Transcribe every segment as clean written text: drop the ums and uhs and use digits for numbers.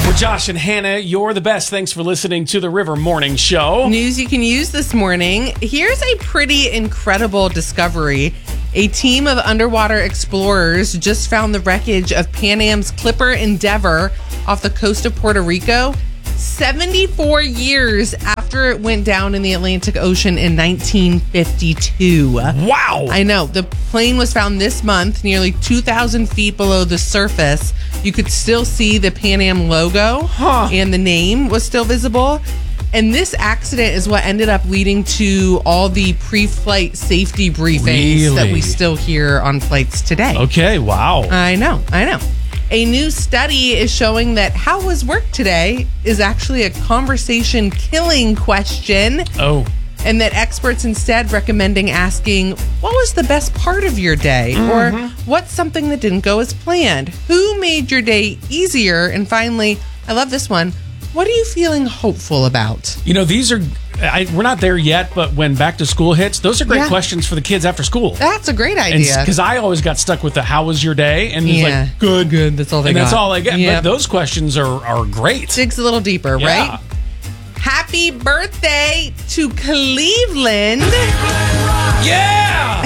We're Josh and Hannah. You're the best. Thanks for listening to the River Morning Show. News you can use this morning. Here's a pretty incredible discovery. A team of underwater explorers just found the wreckage of Pan Am's Clipper Endeavor off the coast of Puerto Rico 74 years after it went down in the Atlantic Ocean in 1952. Wow. I know. The plane was found this month, nearly 2,000 feet below the surface. You could still see the Pan Am logo, and the name was still visible. And this accident is what ended up leading to all the pre-flight safety briefings that we still hear on flights today. Okay, wow. I know. A new study is showing that how was work today is actually a conversation killing question. Oh. And that experts instead recommending asking, what was the best part of your day? Or what's something that didn't go as planned? Who made your day easier? And finally, I love this one. What are you feeling hopeful about? You know, these are, we're not there yet, but when back to school hits, those are great questions for the kids after school. That's a great idea. Because I always got stuck with the how was your day? And it's like, good. That's all they got. That's all I get. Yep. But those questions are great. Digs a little deeper, right? Happy birthday to Cleveland. Yeah!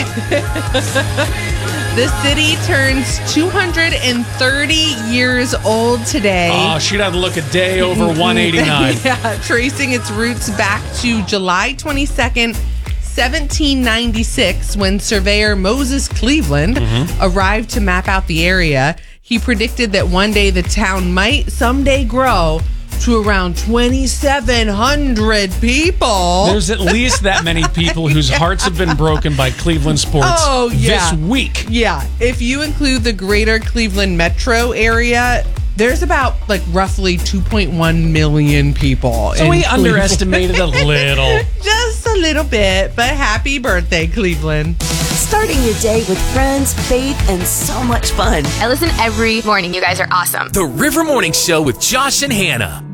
The city turns 230 years old today. Oh, she'd have to look a day over 189. Yeah, tracing its roots back to July 22nd, 1796, when surveyor Moses Cleveland arrived to map out the area. He predicted that one day the town might someday grow to around 2,700 people. There's at least that many people whose hearts have been broken by Cleveland sports this week. Yeah. If you include the greater Cleveland metro area, there's about roughly 2.1 million people. So we underestimated a little. Just a little bit, but happy birthday, Cleveland. Starting your day with friends, faith, and so much fun. I listen every morning. You guys are awesome. The River Morning Show with Josh and Hannah.